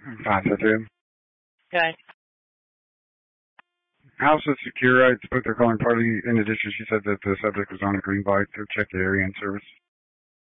552. Okay. House of Secure Rights put their calling party. In addition, she said that the subject was on a green light to check the area and service.